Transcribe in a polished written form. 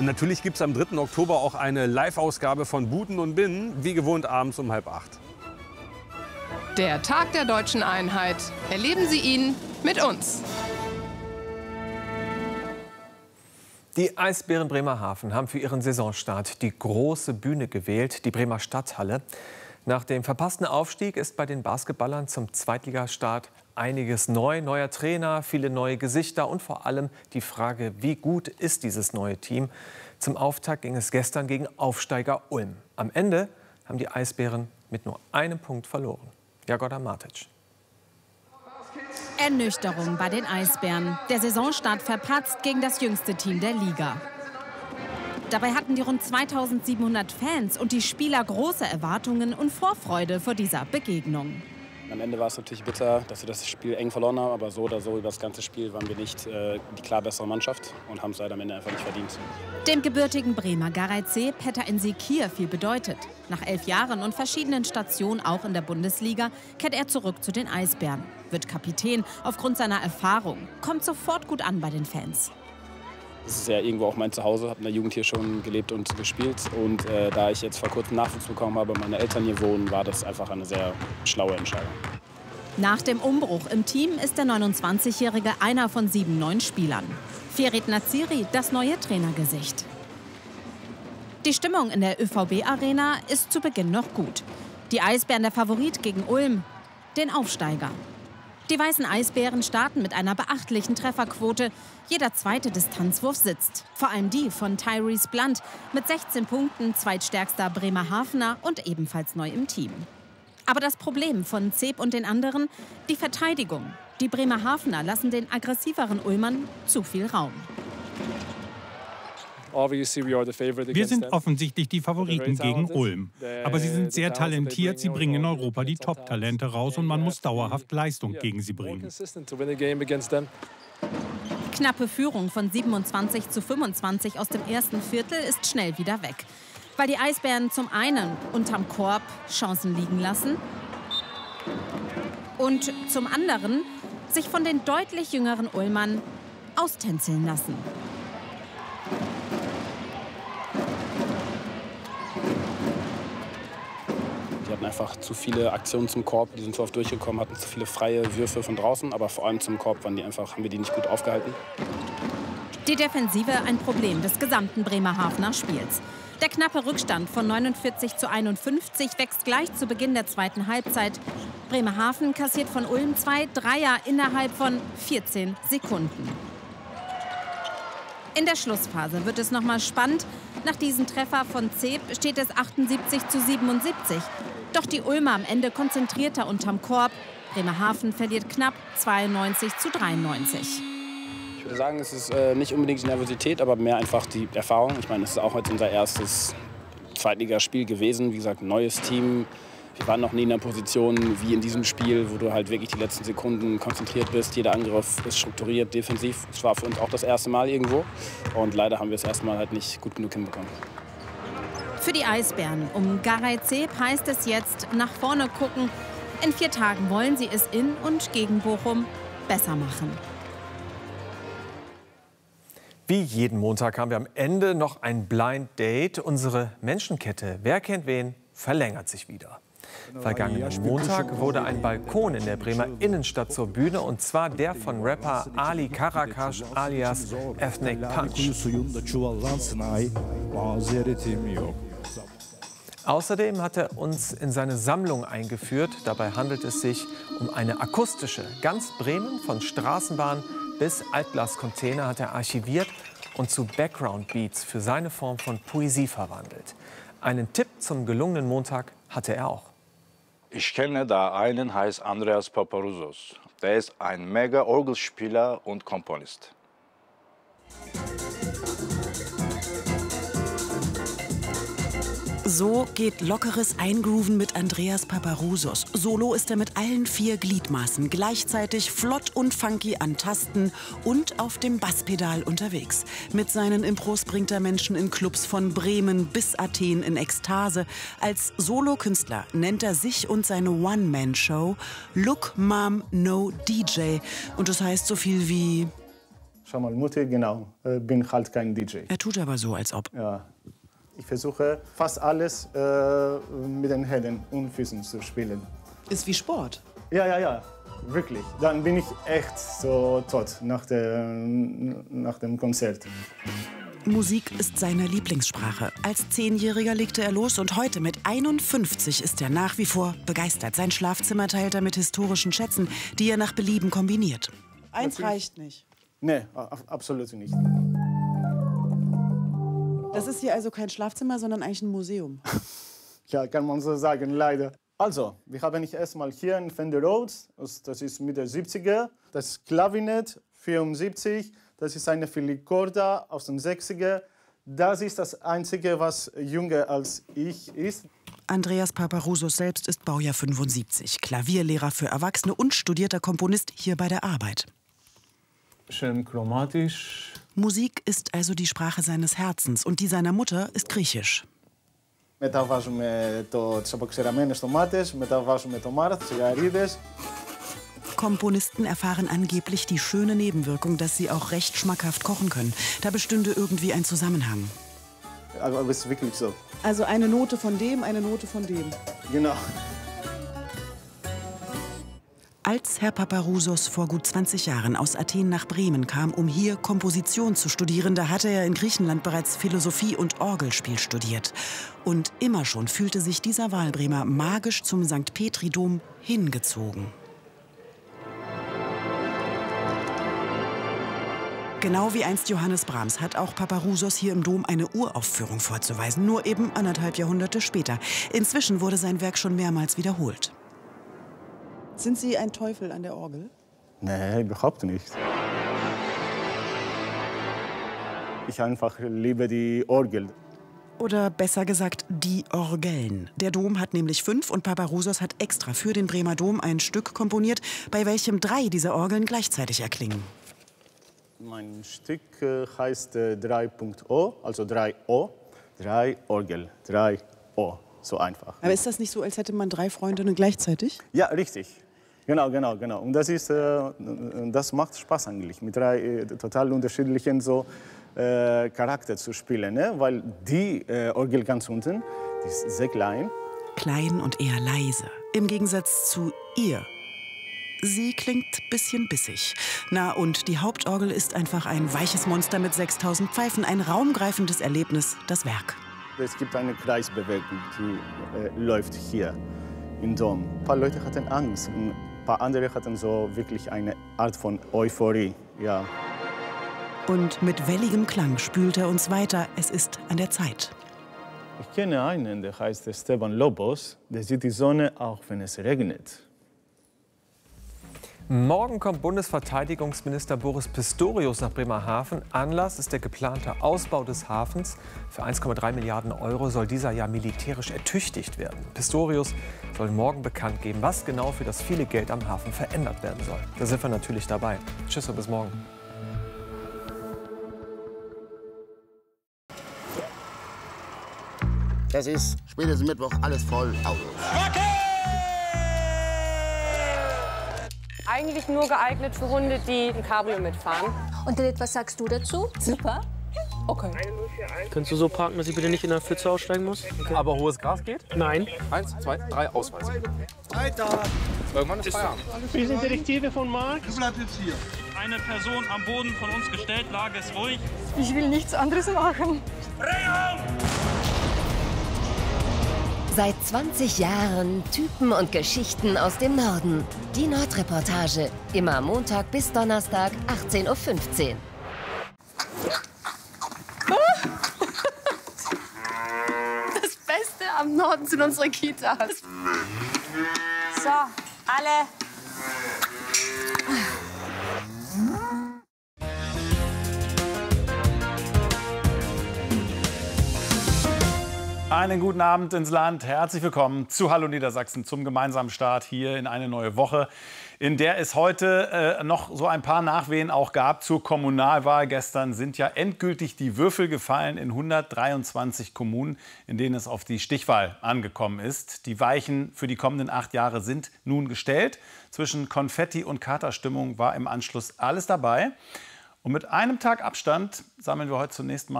Und natürlich gibt es am 3. Oktober auch eine Live-Ausgabe von Buten und Binnen, wie gewohnt abends um 7:30. Der Tag der deutschen Einheit. Erleben Sie ihn mit uns. Die Eisbären Bremerhaven haben für ihren Saisonstart die große Bühne gewählt, die Bremer Stadthalle. Nach dem verpassten Aufstieg ist bei den Basketballern zum Zweitligastart einiges neu. Neuer Trainer, viele neue Gesichter und vor allem die Frage, wie gut ist dieses neue Team? Zum Auftakt ging es gestern gegen Aufsteiger Ulm. Am Ende haben die Eisbären mit nur einem Punkt verloren. Jagoda Matic. Ernüchterung bei den Eisbären. Der Saisonstart verpatzt gegen das jüngste Team der Liga. Dabei hatten die rund 2700 Fans und die Spieler große Erwartungen und Vorfreude vor dieser Begegnung. Am Ende war es natürlich bitter, dass wir das Spiel eng verloren haben, aber so oder so über das ganze Spiel waren wir nicht die klar bessere Mannschaft und haben es leider am Ende einfach nicht verdient. Dem gebürtigen Bremer Garay Zeh Petter Nsekir viel bedeutet. Nach 11 Jahren und verschiedenen Stationen auch in der Bundesliga kehrt er zurück zu den Eisbären, wird Kapitän aufgrund seiner Erfahrung, kommt sofort gut an bei den Fans. Das ist ja irgendwo auch mein Zuhause, habe in der Jugend hier schon gelebt und gespielt. Und da ich jetzt vor kurzem Nachwuchs bekommen habe, meine Eltern hier wohnen, war das einfach eine sehr schlaue Entscheidung. Nach dem Umbruch im Team ist der 29-Jährige einer von 7 neuen Spielern. Ferit Naziri, das neue Trainergesicht. Die Stimmung in der ÖVB-Arena ist zu Beginn noch gut. Die Eisbären der Favorit gegen Ulm, den Aufsteiger. Die weißen Eisbären starten mit einer beachtlichen Trefferquote. Jeder zweite Distanzwurf sitzt. Vor allem die von Tyrese Blunt mit 16 Punkten, zweitstärkster Bremerhavener und ebenfalls neu im Team. Aber das Problem von Zeb und den anderen? Die Verteidigung. Die Bremerhavener lassen den aggressiveren Ulmern zu viel Raum. Wir sind offensichtlich die Favoriten gegen Ulm. Aber sie sind sehr talentiert, sie bringen in Europa die Top-Talente raus und man muss dauerhaft Leistung gegen sie bringen. Knappe Führung von 27:25 aus dem ersten Viertel ist schnell wieder weg. Weil die Eisbären zum einen unterm Korb Chancen liegen lassen und zum anderen sich von den deutlich jüngeren Ulmern austänzeln lassen. Die hatten einfach zu viele Aktionen zum Korb, die sind zu oft durchgekommen, hatten zu viele freie Würfe von draußen, aber vor allem zum Korb haben wir die nicht gut aufgehalten. Die Defensive ein Problem des gesamten Bremerhavener Spiels. Der knappe Rückstand von 49:51 wächst gleich zu Beginn der zweiten Halbzeit. Bremerhaven kassiert von Ulm 2 Dreier innerhalb von 14 Sekunden. In der Schlussphase wird es noch mal spannend. Nach diesem Treffer von Zeb steht es 78:77. Doch die Ulmer am Ende konzentrierter unterm Korb. Bremerhaven verliert knapp 92:93. Ich würde sagen, es ist nicht unbedingt die Nervosität, aber mehr einfach die Erfahrung. Ich meine, es ist auch heute unser erstes Zweitligaspiel gewesen. Wie gesagt, ein neues Team. Wir waren noch nie in einer Position wie in diesem Spiel, wo du halt wirklich die letzten Sekunden konzentriert bist. Jeder Angriff ist strukturiert, defensiv. Es war für uns auch das erste Mal irgendwo. Und leider haben wir es erstmal halt nicht gut genug hinbekommen. Für die Eisbären um Garay Zeb heißt es jetzt nach vorne gucken. In 4 Tagen wollen sie es in und gegen Bochum besser machen. Wie jeden Montag haben wir am Ende noch ein Blind Date. Unsere Menschenkette Wer kennt wen verlängert sich wieder. Vergangenen Montag wurde ein Balkon in der Bremer Innenstadt zur Bühne, und zwar der von Rapper Ali Karakash alias Ethnic Punch. Außerdem hat er uns in seine Sammlung eingeführt. Dabei handelt es sich um eine akustische. Ganz Bremen, von Straßenbahn bis Altglascontainer, hat er archiviert und zu Background-Beats für seine Form von Poesie verwandelt. Einen Tipp zum gelungenen Montag hatte er auch. Ich kenne da einen, heißt Andreas Paparouzos. Der ist ein Mega-Orgelspieler und Komponist. So geht lockeres Eingrooven mit Andreas Paparouzos. Solo ist er mit allen 4 Gliedmaßen gleichzeitig flott und funky an Tasten und auf dem Basspedal unterwegs. Mit seinen Impros bringt er Menschen in Clubs von Bremen bis Athen in Ekstase. Als Solokünstler nennt er sich und seine One-Man-Show Look Mom No DJ. Und das heißt so viel wie: schau mal, Mutter, genau, bin halt kein DJ. Er tut aber so, als ob. Ja. Ich versuche fast alles mit den Händen und Füßen zu spielen. Ist wie Sport. Ja, wirklich. Dann bin ich echt so tot nach dem Konzert. Musik ist seine Lieblingssprache. Als 10-Jähriger legte er los und heute mit 51 ist er nach wie vor begeistert. Sein Schlafzimmer teilt er mit historischen Schätzen, die er nach Belieben kombiniert. Eins reicht nicht. Nee, absolut nicht. Das ist hier also kein Schlafzimmer, sondern eigentlich ein Museum. Ja, kann man so sagen, leider. Also, wir haben erstmal hier ein Fender Rhodes, das ist Mitte der 70er. Das Klavinett, 74. Das ist eine Filicorda aus den 60er. Das ist das Einzige, was jünger als ich ist. Andreas Paparouzos selbst ist Baujahr 75, Klavierlehrer für Erwachsene und studierter Komponist hier bei der Arbeit. Schön chromatisch. Musik ist also die Sprache seines Herzens und die seiner Mutter ist Griechisch. Μετά βάζουμε τις αποξηραμένες ντομάτες, μετά βάζουμε ντομάτα, τσιγαρίδες. Komponisten erfahren angeblich die schöne Nebenwirkung, dass sie auch recht schmackhaft kochen können. Da bestünde irgendwie ein Zusammenhang. Aber es ist wirklich so. Also eine Note von dem, eine Note von dem. Genau. Als Herr Paparouzos vor gut 20 Jahren aus Athen nach Bremen kam, um hier Komposition zu studieren, da hatte er in Griechenland bereits Philosophie und Orgelspiel studiert. Und immer schon fühlte sich dieser Wahlbremer magisch zum St. Petri-Dom hingezogen. Genau wie einst Johannes Brahms hat auch Paparouzos hier im Dom eine Uraufführung vorzuweisen, nur eben 1,5 Jahrhunderte später. Inzwischen wurde sein Werk schon mehrmals wiederholt. Sind Sie ein Teufel an der Orgel? Nee, überhaupt nicht. Ich einfach liebe die Orgel. Oder besser gesagt, die Orgeln. Der Dom hat nämlich 5 und Paparouzos hat extra für den Bremer Dom ein Stück komponiert, bei welchem 3 dieser Orgeln gleichzeitig erklingen. Mein Stück heißt 3.O, also 3O. 3 Orgel, 3O, so einfach. Aber ist das nicht so, als hätte man 3 Freundinnen gleichzeitig? Ja, richtig. Genau. Und das macht Spaß eigentlich, mit 3 total unterschiedlichen Charakter zu spielen, ne? Weil die Orgel ganz unten, die ist sehr klein. Klein und eher leise, im Gegensatz zu ihr. Sie klingt bisschen bissig. Na, und die Hauptorgel ist einfach ein weiches Monster mit 6000 Pfeifen, ein raumgreifendes Erlebnis, das Werk. Es gibt eine Kreisbewegung, die läuft hier im Dom. Ein paar Leute hatten Angst, ein paar andere hatten so wirklich eine Art von Euphorie, ja. Und mit welligem Klang spült er uns weiter. Es ist an der Zeit. Ich kenne einen, der heißt Esteban Lobos. Der sieht die Sonne, auch wenn es regnet. Morgen kommt Bundesverteidigungsminister Boris Pistorius nach Bremerhaven. Anlass ist der geplante Ausbau des Hafens. Für 1,3 Milliarden € soll dieser ja militärisch ertüchtigt werden. Pistorius soll morgen bekannt geben, was genau für das viele Geld am Hafen verändert werden soll. Da sind wir natürlich dabei. Tschüss und bis morgen. Das ist spätestens Mittwoch alles voll Autos. Eigentlich nur geeignet für Hunde, die ein Cabrio mitfahren. Und David, was sagst du dazu? Super. Okay. Könntest du so parken, dass ich bitte nicht in der Pfütze aussteigen muss? Okay. Aber hohes Gras geht? Nein. 1, 2, 3, Ausweis. Weiter. Irgendwann ist Feierabend. Wir sind Detektive von Mark. Du bleibst jetzt hier. Eine Person am Boden von uns gestellt, Lage ist ruhig. Ich will nichts anderes machen. Seit 20 Jahren Typen und Geschichten aus dem Norden. Die Nordreportage. Immer Montag bis Donnerstag, 18:15 Uhr. Das Beste am Norden sind unsere Kitas. So, alle. Einen guten Abend ins Land. Herzlich willkommen zu Hallo Niedersachsen zum gemeinsamen Start hier in eine neue Woche, in der es heute noch so ein paar Nachwehen auch gab zur Kommunalwahl. Gestern sind ja endgültig die Würfel gefallen in 123 Kommunen, in denen es auf die Stichwahl angekommen ist. Die Weichen für die kommenden 8 Jahre sind nun gestellt. Zwischen Konfetti und Katerstimmung war im Anschluss alles dabei. Und mit einem Tag Abstand sammeln wir heute zunächst mal